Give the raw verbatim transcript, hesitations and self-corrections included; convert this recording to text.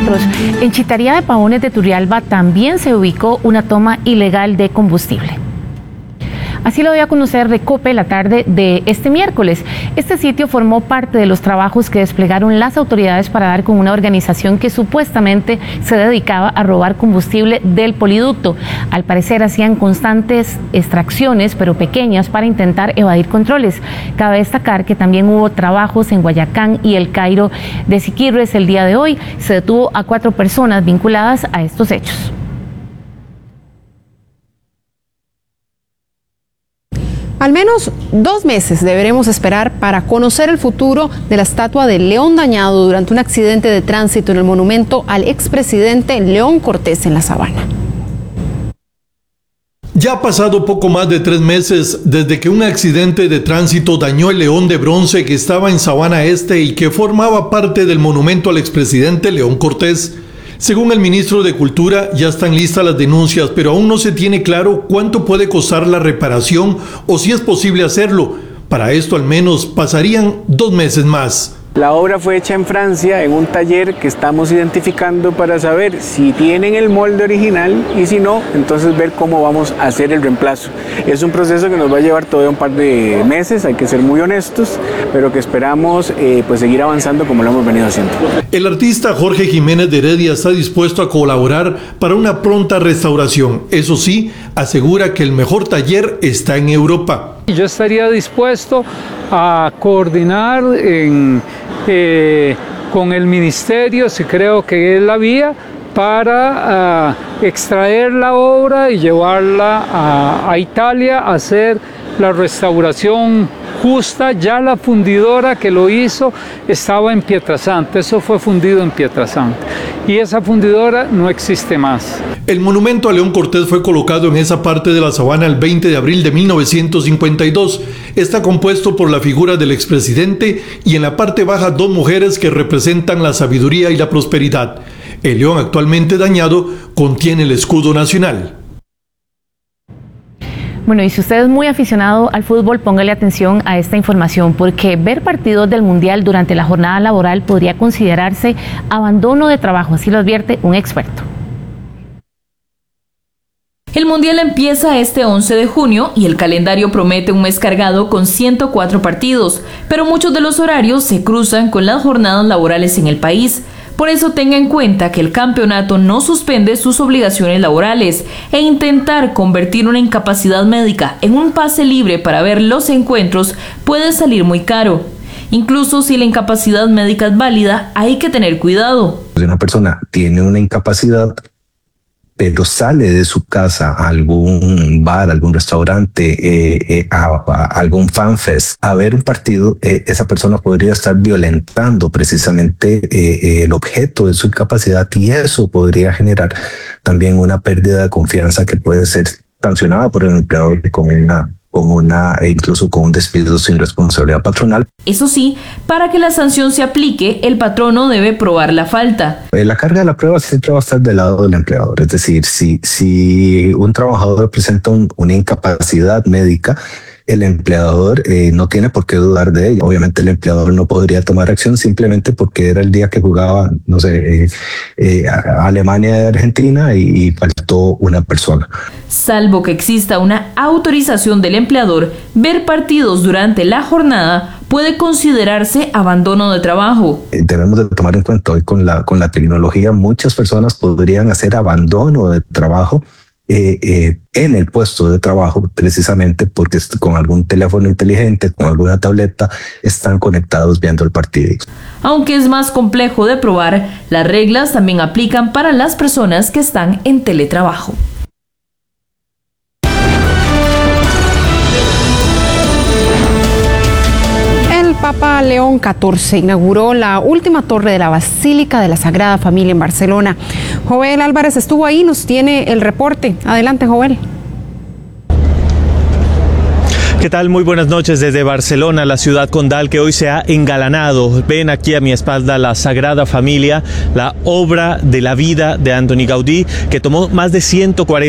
nosotros. En Chitaría de Pavones de Turrialba también se ubicó una toma ilegal de combustible. Así lo dio a conocer Recope la tarde de este miércoles. Este sitio formó parte de los trabajos que desplegaron las autoridades para dar con una organización que supuestamente se dedicaba a robar combustible del poliducto. Al parecer hacían constantes extracciones, pero pequeñas, para intentar evadir controles. Cabe destacar que también hubo trabajos en Guayacán y El Cairo de Siquirres el día de hoy. Se detuvo a cuatro personas vinculadas a estos hechos. Al menos dos meses deberemos esperar para conocer el futuro de la estatua de León dañado durante un accidente de tránsito en el monumento al expresidente León Cortés en La Sabana. Ya ha pasado poco más de tres meses desde que un accidente de tránsito dañó el león de bronce que estaba en Sabana Este y que formaba parte del monumento al expresidente León Cortés. Según el ministro de Cultura, ya están listas las denuncias, pero aún no se tiene claro cuánto puede costar la reparación o si es posible hacerlo. Para esto al menos pasarían dos meses más. La obra fue hecha en Francia, en un taller que estamos identificando para saber si tienen el molde original y si no, entonces ver cómo vamos a hacer el reemplazo. Es un proceso que nos va a llevar todavía un par de meses, hay que ser muy honestos, pero que esperamos eh, pues seguir avanzando como lo hemos venido haciendo. El artista Jorge Jiménez de Heredia está dispuesto a colaborar para una pronta restauración. Eso sí, asegura que el mejor taller está en Europa. Yo estaría dispuesto a coordinar en, eh, con el ministerio, si creo que es la vía, para uh, extraer la obra y llevarla a, a Italia a hacer la restauración justa. Ya la fundidora que lo hizo estaba en Pietrasanta, eso fue fundido en Pietrasanta y esa fundidora no existe más. El monumento a León Cortés fue colocado en esa parte de la sabana el veinte de abril de mil novecientos cincuenta y dos. Está compuesto por la figura del expresidente y en la parte baja dos mujeres que representan la sabiduría y la prosperidad. El león actualmente dañado contiene el escudo nacional. Bueno, y si usted es muy aficionado al fútbol, póngale atención a esta información, porque ver partidos del Mundial durante la jornada laboral podría considerarse abandono de trabajo, así lo advierte un experto. El Mundial empieza este once de junio y el calendario promete un mes cargado con ciento cuatro partidos, pero muchos de los horarios se cruzan con las jornadas laborales en el país. Por eso tenga en cuenta que el campeonato no suspende sus obligaciones laborales e intentar convertir una incapacidad médica en un pase libre para ver los encuentros puede salir muy caro. Incluso si la incapacidad médica es válida, hay que tener cuidado. Si una persona tiene una incapacidad, pero sale de su casa a algún bar, algún restaurante, eh, eh, a, a algún fanfest, a ver un partido, eh, esa persona podría estar violentando precisamente eh, el objeto de su incapacidad y eso podría generar también una pérdida de confianza que puede ser sancionada por el empleador con una con una e incluso con un despido sin responsabilidad patronal. Eso sí, para que la sanción se aplique, el patrono debe probar la falta. La carga de la prueba siempre va a estar del lado del empleador, es decir, si, si un trabajador presenta un, una incapacidad médica, el empleador eh, no tiene por qué dudar de ella. Obviamente el empleador no podría tomar acción simplemente porque era el día que jugaba, no sé, eh, eh, Alemania y Argentina y, y faltó una persona. Salvo que exista una autorización del empleador, ver partidos durante la jornada puede considerarse abandono de trabajo. Debemos de tomar en cuenta hoy con la, con la tecnología, muchas personas podrían hacer abandono de trabajo Eh, eh, en el puesto de trabajo precisamente porque con algún teléfono inteligente, con alguna tableta, están conectados viendo el partido. Aunque es más complejo de probar, las reglas también aplican para las personas que están en teletrabajo. Papa León catorce inauguró la última torre de la Basílica de la Sagrada Familia en Barcelona. Joel Álvarez estuvo ahí, nos tiene el reporte. Adelante, Joel. ¿Qué tal? Muy buenas noches desde Barcelona, la ciudad condal que hoy se ha engalanado. Ven aquí a mi espalda la Sagrada Familia, la obra de la vida de Antoni Gaudí, que tomó más de ciento cuarenta